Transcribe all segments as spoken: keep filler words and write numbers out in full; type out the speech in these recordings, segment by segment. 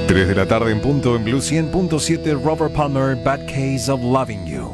tres de la tarde en punto en Blue cien punto siete, Robert Palmer, Bad Case of Loving You.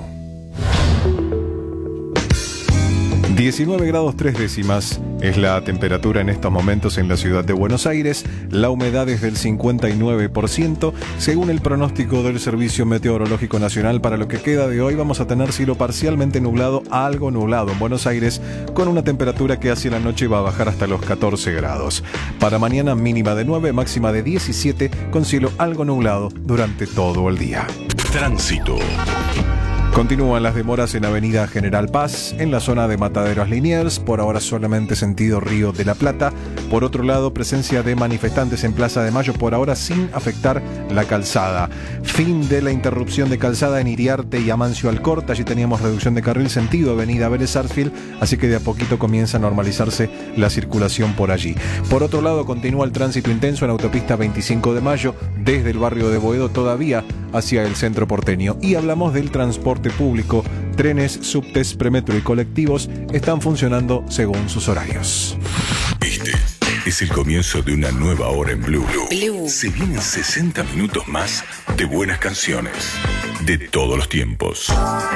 diecinueve grados tres décimas es la temperatura en estos momentos en la ciudad de Buenos Aires. La humedad es del cincuenta y nueve por ciento. Según el pronóstico del Servicio Meteorológico Nacional, para lo que queda de hoy vamos a tener cielo parcialmente nublado a algo nublado en Buenos Aires, con una temperatura que hacia la noche va a bajar hasta los catorce grados. Para mañana mínima de nueve, máxima de diecisiete, con cielo algo nublado durante todo el día. Tránsito. Continúan las demoras en Avenida General Paz, en la zona de Mataderos Liniers, por ahora solamente sentido Río de la Plata. Por otro lado, presencia de manifestantes en Plaza de Mayo, por ahora sin afectar la calzada. Fin de la interrupción de calzada en Iriarte y Amancio Alcorta. Allí teníamos reducción de carril sentido Avenida Vélez Sarsfield, así que de a poquito comienza a normalizarse la circulación por allí. Por otro lado, continúa el tránsito intenso en autopista veinticinco de mayo, desde el barrio de Boedo todavía hacia el centro porteño. Y hablamos del transporte público. Trenes, subtes, premetro y colectivos están funcionando según sus horarios. Este es el comienzo de una nueva hora en Blue. Blue. Se vienen sesenta minutos más de buenas canciones de todos los tiempos.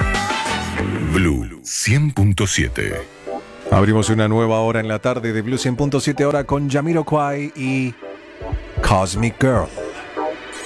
Blue cien punto siete. Abrimos una nueva hora en la tarde de Blue cien punto siete, ahora con Jamiroquai y Cosmic Girl.